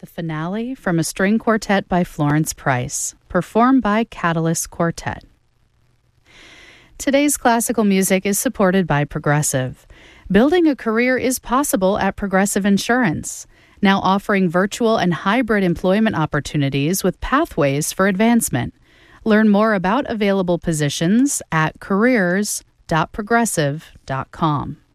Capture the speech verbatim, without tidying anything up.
the finale from a string quartet by Florence Price, performed by Catalyst Quartet. Today's classical music is supported by Progressive. Building a career is possible at Progressive Insurance, now offering virtual and hybrid employment opportunities with pathways for advancement. Learn more about available positions at careers dot progressive dot com.